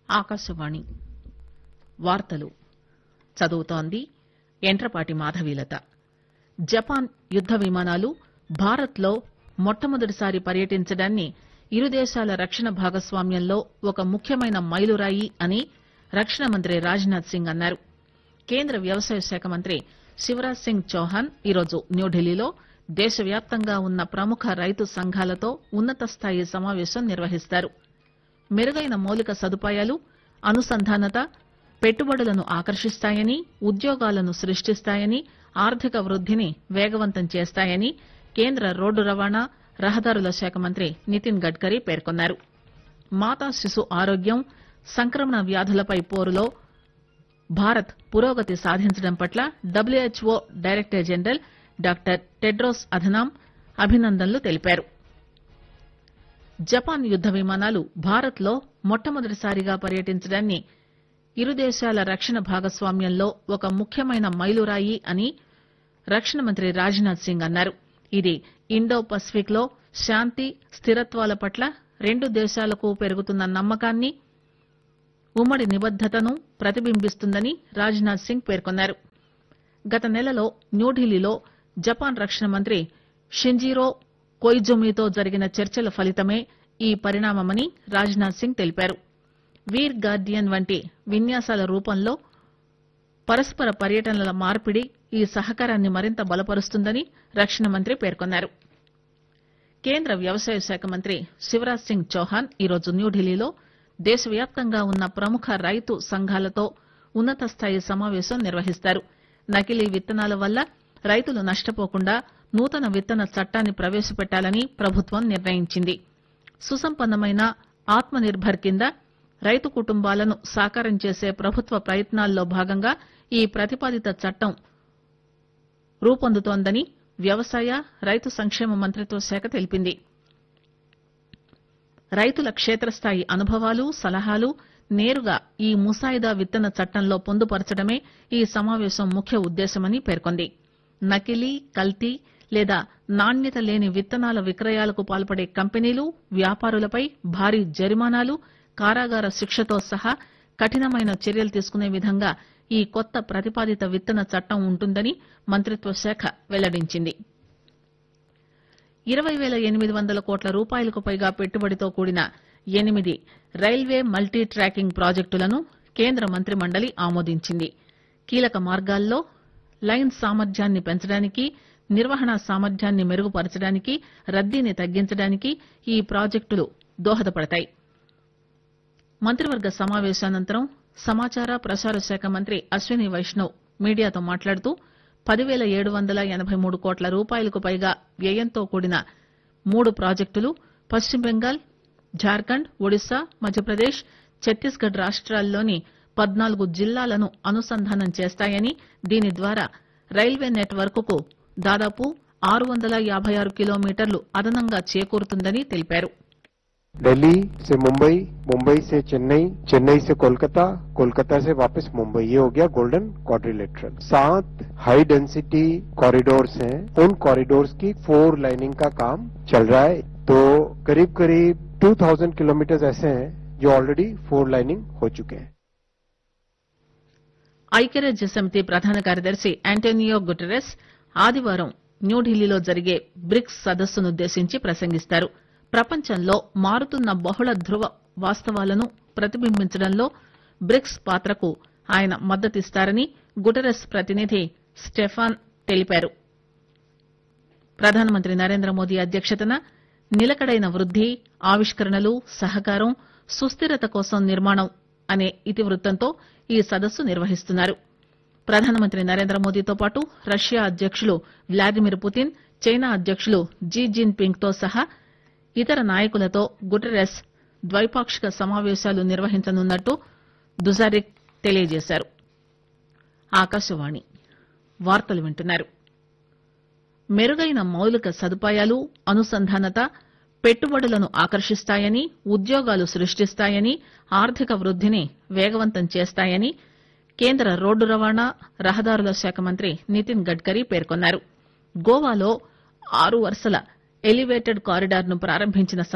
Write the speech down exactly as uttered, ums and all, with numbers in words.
ఆకాశవాణి వార్తలు చదువుతోంది ఎంట్రపాటి మాధవీలత. జపాన్ యుద్ద విమానాలు భారత్ లో మొట్టమొదటిసారి పర్యటించడాన్ని ఇరు దేశాల రక్షణ భాగస్వామ్యంలో ఒక ముఖ్యమైన మైలురాయి అని రక్షణ మంత్రి రాజ్ నాథ్ సింగ్ అన్నారు. కేంద్ర వ్యవసాయ శాఖ మంత్రి శివరాజ్ సింగ్ చౌహాన్ ఈరోజు న్యూఢిల్లీలో దేశవ్యాప్తంగా ఉన్న ప్రముఖ రైతు సంఘాలతో ఉన్నత స్థాయి సమావేశం నిర్వహిస్తారు. మెరుగైన మౌలిక సదుపాయాలు, అనుసంధానత పెట్టుబడులను ఆకర్షిస్తాయని, ఉద్యోగాలను సృష్టిస్తాయని, ఆర్థిక వృద్దిని వేగవంతం చేస్తాయని కేంద్ర రోడ్డు రవాణా, రహదారుల శాఖ మంత్రి నితిన్ గడ్కరీ పేర్కొన్నారు. మాతా శిశు ఆరోగ్యం, సంక్రమణ వ్యాధులపై పోరులో భారత్ పురోగతి సాధించడం పట్ల WHO director general doctor Tedros Adhanom అభినందనలు తెలిపారు. జపాన్ యుద్ద విమానాలు భారత్ లో మొట్టమొదటిసారిగా పర్యటించడాన్ని ఇరు దేశాల రక్షణ భాగస్వామ్యంలో ఒక ముఖ్యమైన మైలురాయి అని రక్షణ మంత్రి రాజ్ నాథ్ సింగ్ అన్నారు. ఇది ఇండో పసిఫిక్ లో శాంతి, స్థిరత్వాల పట్ల రెండు దేశాలకు పెరుగుతున్న నమ్మకాన్ని, ఉమ్మడి నిబద్దతను ప్రతిబింబిస్తుందని రాజ్ నాథ్ సింగ్ పేర్కొన్నారు. గత నెలలో న్యూఢిల్లీలో జపాన్ రక్షణ మంత్రి షింజిరో కొయిజుమితో జరిగిన చర్చల ఫలితమే ఈ పరిణామమని రాజ్ నాథ్ సింగ్ తెలిపారు. వీర్ గార్డియన్ వంటి విన్యాసాల రూపంలో పరస్పర పర్యటనల మార్పిడి ఈ సహకారాన్ని మరింత బలపరుస్తుందని రక్షణ మంత్రి పేర్కొన్నారు. కేంద్ర వ్యవసాయ శాఖ మంత్రి శివరాజ్ సింగ్ చౌహాన్ ఈరోజు న్యూఢిల్లీలో దేశవ్యాప్తంగా ఉన్న ప్రముఖ రైతు సంఘాలతో ఉన్నత స్థాయి సమావేశం నిర్వహిస్తారు. నకిలీ విత్తనాల వల్ల రైతులు నష్టపోకుండా నూతన విత్తన చట్టాన్ని ప్రవేశపెట్టాలని ప్రభుత్వం నిర్ణయించింది. సుసంపన్నమైన ఆత్మ నిర్భర్ కింద రైతు కుటుంబాలను సాకారం చేసే ప్రభుత్వ ప్రయత్నాల్లో భాగంగా ఈ ప్రతిపాదిత చట్టం రూపొందుతోందని వ్యవసాయ, రైతు సంక్షేమ మంత్రిత్వ శాఖ తెలిపింది. రైతుల క్షేత్రస్థాయి అనుభవాలు, సలహాలు నేరుగా ఈ ముసాయిదా విత్తన చట్టంలో పొందుపరచడమే ఈ సమావేశం ముఖ్య ఉద్దేశమని పేర్కొంది. నకిలీ, కల్తీ లేదా నాణ్యత లేని విత్తనాల విక్రయాలకు పాల్పడే కంపెనీలు, వ్యాపారులపై భారీ జరిమానాలు, కారాగార శిక్షతో సహా కఠినమైన చర్యలు తీసుకునే విధంగా ఈ కొత్త ప్రతిపాదిత విత్తన చట్టం ఉంటుందని మంత్రిత్వ శాఖ వెల్లడించింది. ఇరవై పేల ఎనిమిది వందల కోట్ల రూపాయలకు పైగా పెట్టుబడితో కూడిన ఎనిమిది రైల్వే మల్టీ ట్రాకింగ్ ప్రాజెక్టులను కేంద్ర మంత్రి మండలి ఆమోదించింది. కీలక మార్గాల్లో లైన్ సామర్థ్యాన్ని పెంచడానికి, నిర్వహణ సామర్థ్యాన్ని మెరుగుపరచడానికి, రద్దీని తగ్గించడానికి ఈ ప్రాజెక్టులు దోహదపడతాయి. మంత్రివర్గ సమావేశానంతరం సమాచార ప్రసార శాఖ మంత్రి అశ్విని వైష్ణవ్ మీడియాతో మాట్లాడుతూ పదివేల ఏడు వందల ఎనబై మూడు కోట్ల రూపాయలకు పైగా వ్యయంతో కూడిన మూడు ప్రాజెక్టులు పశ్చిమ బెంగాల్, జార్ఖండ్, ఒడిశా, మధ్యప్రదేశ్, ఛత్తీస్గఢ్ రాష్ట్రాల్లోని పద్నాలుగు జిల్లాలను అనుసంధానం చేస్తాయని, దీని ద్వారా రైల్వే నెట్వర్క్ కు దాదాపు ఆరు వందల యాబై ఆరు కిలోమీటర్లు అదనంగా చేకూరుతుందని తెలిపారు. दिल्ली से मुंबई, मुंबई से चेन्नई, चेन्नई से कोलकाता, कोलकाता से वापस मुंबई, ये हो गया गोल्डन क्वाड्रिलेटरल. सात हाई डेंसिटी कॉरिडोर्स हैं, उन कॉरिडोर्स की फोर लाइनिंग का काम चल रहा है. तो करीब करीब दो हज़ार किलोमीटर ऐसे हैं जो ऑलरेडी फोर लाइनिंग हो चुके हैं. ఐక్యరాజ్య సమితి ప్రధాన కార్యదర్శి ఆంటోనియో గుటెరస్ ఆదివారం న్యూఢిల్లీలో జరిగే బ్రిక్స్ సదస్సునుద్దేశించి ప్రసంగిస్తారు. ప్రపంచంలో మారుతున్న బహుళ ధృవ వాస్తవాలను ప్రతిబింబించడంలో బ్రిక్స్ పాత్రకు ఆయన మద్దతిస్తారని గుటెరస్ ప్రతినిధి స్టెఫాన్ తెలిపారు. ప్రధానమంత్రి నరేంద్ర మోదీ అధ్యక్షతన నిలకడైన వృద్ది, ఆవిష్కరణలు, సహకారం, సుస్థిరత కోసం నిర్మాణం అనే ఇతివృత్తంతో ఈ సదస్సు నిర్వహిస్తున్నారు. ప్రధానమంత్రి నరేంద్ర మోదీతో పాటు రష్యా అధ్యకులు వ్లాదిమిర్ పుతిన్, చైనా అధ్యకులు జీ జిన్ పింగ్ తో సహా ఇతర నాయకులతో గుటెరస్ ద్వైపాక్షిక సమావేశాలు నిర్వహించనున్నట్టు దుజారిక్ తెలియజేశారు. ఆకాశవాణి వార్తలు వింటున్నారు. మెరుగైన మౌలిక సదుపాయాలు, అనుసంధానత పెట్టుబడులను ఆకర్షిస్తాయని, ఉద్యోగాలు సృష్టిస్తాయని, ఆర్థిక వృద్దిని వేగవంతం చేస్తాయని కేంద్ర రోడ్డు రవాణా, రహదారుల శాఖ మంత్రి నితిన్ గడ్కరీ పేర్కొన్నారు. గోవాలో ఆరు వరుసల ఎలివేటెడ్ కారిడార్ ను ప్రారంభించిన